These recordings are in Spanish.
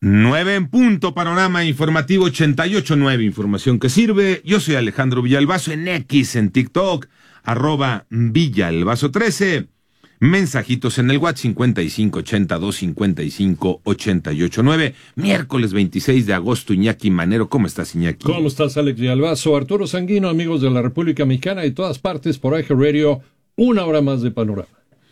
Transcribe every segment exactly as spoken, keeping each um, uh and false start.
Nueve en punto, panorama informativo ochenta y ocho nueve, información que sirve. Yo soy Alejandro Villalbazo en X, en TikTok, arroba Villalbazo trece. Mensajitos en el WhatsApp cincuenta y cinco ochenta y dos cincuenta y cinco ochenta y ocho nueve. Miércoles veintiséis de agosto, Iñaki Manero. ¿Cómo estás, Iñaki? ¿Cómo estás, Alex Villalbazo? Arturo Sanguino, amigos de la República Mexicana y todas partes por iHeartRadio, una hora más de panorama.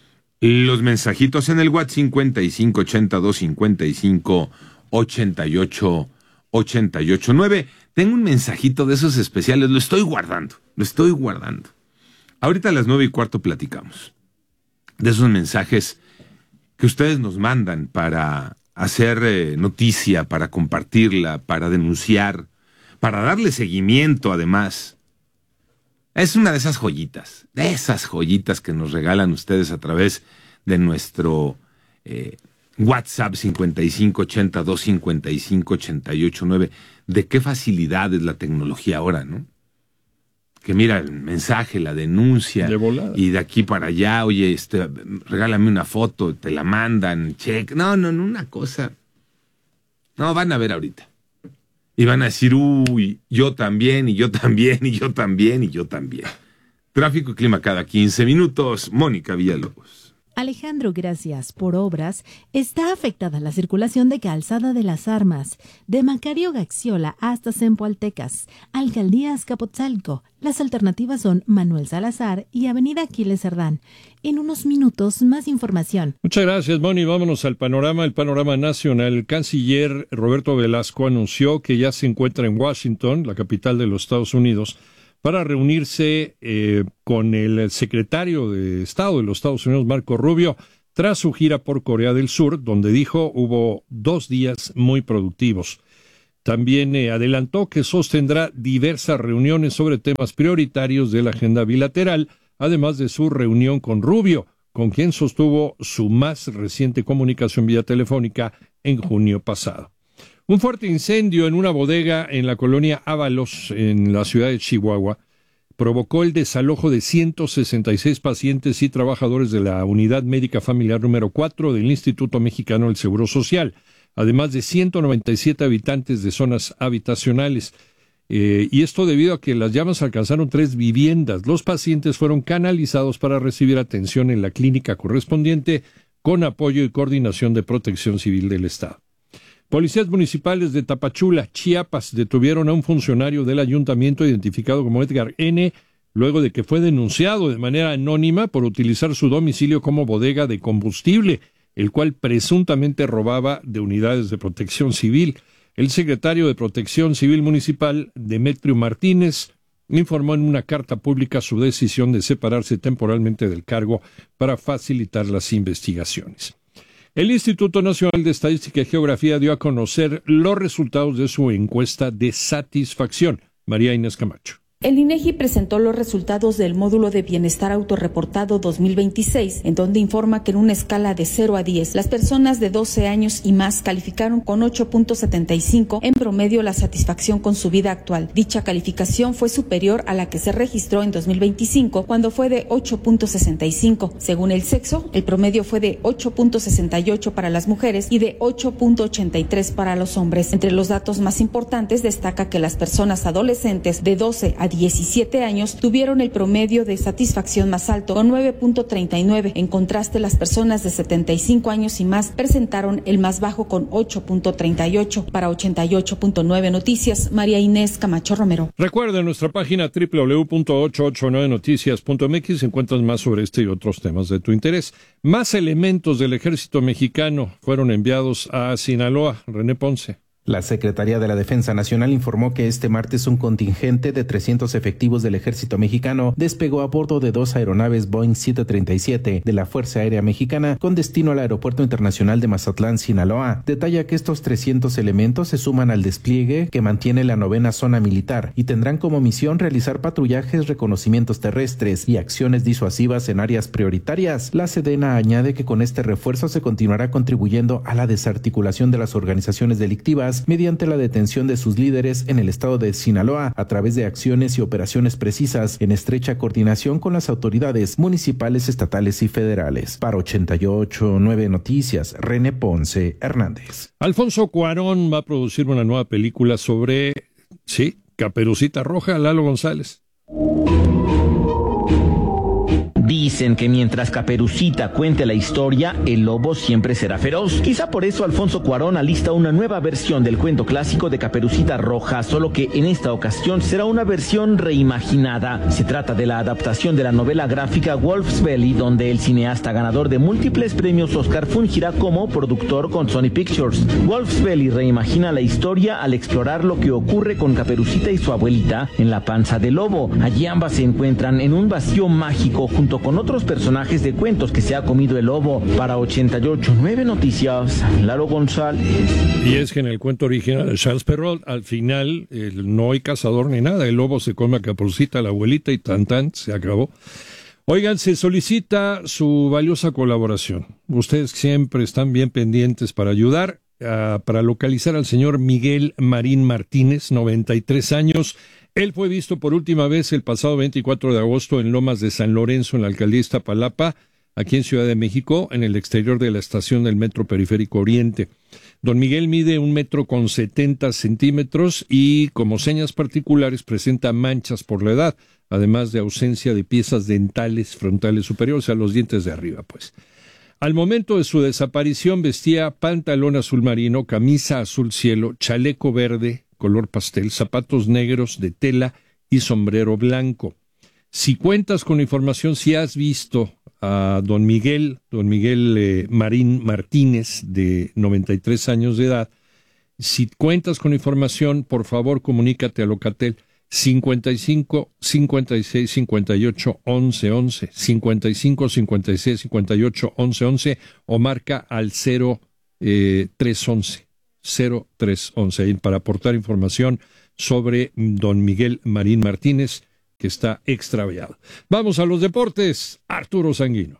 Los mensajitos en el WhatsApp cincuenta y cinco ochenta y dos cincuenta y cinco ochenta y ocho ochenta y ocho nueve. Tengo un mensajito de esos especiales, lo estoy guardando, lo estoy guardando. Ahorita a las nueve y cuarto platicamos de esos mensajes que ustedes nos mandan para hacer eh, noticia, para compartirla, para denunciar, para darle seguimiento además. Es una de esas joyitas, de esas joyitas que nos regalan ustedes a través de nuestro eh, WhatsApp cincuenta y cinco ochenta y dos cincuenta y cinco ochenta y ocho nueve. De qué facilidad es la tecnología ahora, ¿no? Que mira el mensaje, la denuncia, de volada. Y de aquí para allá, oye, este, regálame una foto, te la mandan, check. No, no, no, una cosa. No, van a ver ahorita. Y van a decir, uy, yo también, y yo también, y yo también, y yo también. Tráfico y clima cada quince minutos. Mónica Villalobos. Alejandro, gracias. Por obras, está afectada la circulación de Calzada de las Armas, de Macario Gaxiola hasta Zempoaltecas, Alcaldía Azcapotzalco. Las alternativas son Manuel Salazar y Avenida Aquiles Cerdán. En unos minutos, más información. Muchas gracias, Moni. Vámonos al panorama, el panorama nacional. El canciller Roberto Velasco anunció que ya se encuentra en Washington, la capital de los Estados Unidos, para reunirse eh, con el secretario de Estado de los Estados Unidos, Marco Rubio, tras su gira por Corea del Sur, donde dijo hubo dos días muy productivos. También eh, adelantó que sostendrá diversas reuniones sobre temas prioritarios de la agenda bilateral, además de su reunión con Rubio, con quien sostuvo su más reciente comunicación vía telefónica en junio pasado. Un fuerte incendio en una bodega en la colonia Ábalos, en la ciudad de Chihuahua, provocó el desalojo de ciento sesenta y seis pacientes y trabajadores de la Unidad Médica Familiar número cuatro del Instituto Mexicano del Seguro Social, además de ciento noventa y siete habitantes de zonas habitacionales. Eh, y esto debido a que las llamas alcanzaron tres viviendas. Los pacientes fueron canalizados para recibir atención en la clínica correspondiente con apoyo y coordinación de Protección Civil del Estado. Policías municipales de Tapachula, Chiapas, detuvieron a un funcionario del ayuntamiento identificado como Edgar N., luego de que fue denunciado de manera anónima por utilizar su domicilio como bodega de combustible, el cual presuntamente robaba de unidades de protección civil. El secretario de Protección Civil Municipal, Demetrio Martínez, informó en una carta pública su decisión de separarse temporalmente del cargo para facilitar las investigaciones. El Instituto Nacional de Estadística y Geografía dio a conocer los resultados de su encuesta de satisfacción. María Inés Camacho. El INEGI presentó los resultados del módulo de bienestar autorreportado dos mil veintiséis, en donde informa que en una escala de cero a diez, las personas de doce años y más calificaron con ocho punto setenta y cinco en promedio la satisfacción con su vida actual. Dicha calificación fue superior a la que se registró en dos mil veinticinco, cuando fue de ocho punto sesenta y cinco. Según el sexo, el promedio fue de ocho punto sesenta y ocho para las mujeres y de ocho punto ochenta y tres para los hombres. Entre los datos más importantes destaca que las personas adolescentes de doce a diecisiete años tuvieron el promedio de satisfacción más alto, con nueve punto treinta y nueve. En contraste, las personas de setenta y cinco años y más presentaron el más bajo con ocho punto treinta y ocho. Para ochenta y ocho punto nueve Noticias, María Inés Camacho Romero. Recuerda en nuestra página doble u doble u doble u punto ochocientos ochenta y nueve noticias punto m x encuentras más sobre este y otros temas de tu interés. Más elementos del ejército mexicano fueron enviados a Sinaloa. René Ponce. La Secretaría de la Defensa Nacional informó que este martes un contingente de trescientos efectivos del Ejército Mexicano despegó a bordo de dos aeronaves Boeing siete treinta y siete de la Fuerza Aérea Mexicana con destino al Aeropuerto Internacional de Mazatlán, Sinaloa. Detalla que estos trescientos elementos se suman al despliegue que mantiene la novena zona militar y tendrán como misión realizar patrullajes, reconocimientos terrestres y acciones disuasivas en áreas prioritarias. La Sedena añade que con este refuerzo se continuará contribuyendo a la desarticulación de las organizaciones delictivas Armas mediante la detención de sus líderes en el estado de Sinaloa a través de acciones y operaciones precisas en estrecha coordinación con las autoridades municipales, estatales y federales. Para ochenta y ocho punto nueve Noticias, René Ponce Hernández. Alfonso Cuarón va a producir una nueva película sobre, sí, Caperucita Roja. Lalo González. Dicen que mientras Caperucita cuente la historia, el lobo siempre será feroz. Quizá por eso Alfonso Cuarón alista una nueva versión del cuento clásico de Caperucita Roja, solo que en esta ocasión será una versión reimaginada. Se trata de la adaptación de la novela gráfica Wolf's Belly, donde el cineasta ganador de múltiples premios Oscar fungirá como productor con Sony Pictures. Wolf's Belly reimagina la historia al explorar lo que ocurre con Caperucita y su abuelita en la panza del lobo. Allí ambas se encuentran en un vacío mágico junto con otros personajes de cuentos que se ha comido el lobo. Para ochenta y ocho punto nueve Noticias, Lalo González. Y es que en el cuento original de Charles Perrault, al final eh, no hay cazador ni nada, el lobo se come a Caperucita, a la abuelita, y tan tan, se acabó. Oigan, se solicita su valiosa colaboración. Ustedes siempre están bien pendientes para ayudar, uh, para localizar al señor Miguel Marín Martínez, noventa y tres años. Él fue visto por última vez el pasado veinticuatro de agosto en Lomas de San Lorenzo, en la alcaldía Iztapalapa, aquí en Ciudad de México, en el exterior de la estación del Metro Periférico Oriente. Don Miguel mide un metro con setenta centímetros y, como señas particulares, presenta manchas por la edad, además de ausencia de piezas dentales frontales superiores, a los dientes de arriba, pues. Al momento de su desaparición vestía pantalón azul marino, camisa azul cielo, chaleco verde, color pastel, zapatos negros de tela y sombrero blanco. Si cuentas con información, si has visto a don Miguel, don Miguel eh, Marín Martínez, de noventa y tres años de edad, si cuentas con información, por favor comunícate a Locatel cincuenta y cinco, cincuenta y seis, cincuenta y ocho, once, once, cincuenta y cinco, cincuenta y seis, cincuenta y ocho, once, once o marca al cero tres once. cero tres once para aportar información sobre don Miguel Marín Martínez, que está extraviado. Vamos a los deportes. Arturo Sanguino.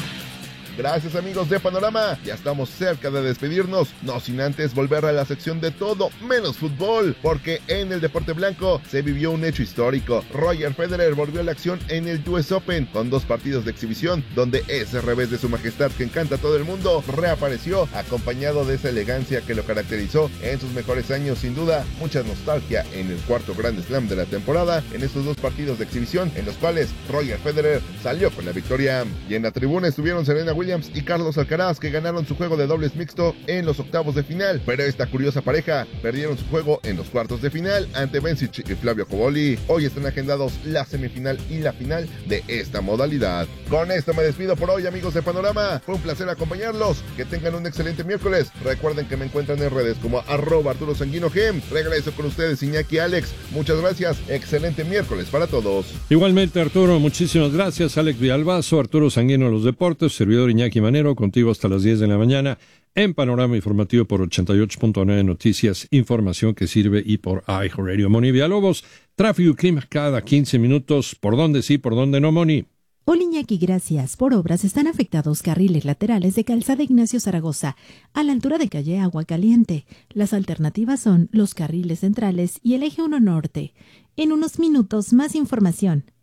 Gracias, amigos de Panorama, ya estamos cerca de despedirnos, no sin antes volver a la sección de todo menos fútbol, porque en el deporte blanco se vivió un hecho histórico. Roger Federer volvió a la acción en el U S Open con dos partidos de exhibición, donde ese revés de su majestad que encanta a todo el mundo reapareció, acompañado de esa elegancia que lo caracterizó en sus mejores años. Sin duda, mucha nostalgia en el cuarto Grand Slam de la temporada, en estos dos partidos de exhibición, en los cuales Roger Federer salió con la victoria. Y en la tribuna estuvieron Serena Williams y Carlos Alcaraz, que ganaron su juego de dobles mixto en los octavos de final, pero esta curiosa pareja perdieron su juego en los cuartos de final ante Bencic y Flavio Cobolli. Hoy están agendados la semifinal y la final de esta modalidad. Con esto me despido por hoy, amigos de Panorama. Fue un placer acompañarlos. Que tengan un excelente miércoles. Recuerden que me encuentran en redes como arroba Arturo Sanguino Gem. Regreso con ustedes, Iñaki Alex. Muchas gracias. Excelente miércoles para todos. Igualmente, Arturo, muchísimas gracias. Alex Villalbazo, Arturo Sanguino de los Deportes, servidor Iñaki Manero, contigo hasta las diez de la mañana en Panorama Informativo por ochenta y ocho punto nueve Noticias, información que sirve, y por iHeartRadio. Moni Villalobos, tráfico y clima cada quince minutos. ¿Por dónde sí, por dónde no, Moni? Hola, Iñaki, gracias. Por obras están afectados carriles laterales de Calzada Ignacio Zaragoza, a la altura de calle Agua Caliente. Las alternativas son los carriles centrales y el eje uno Norte. En unos minutos, más información.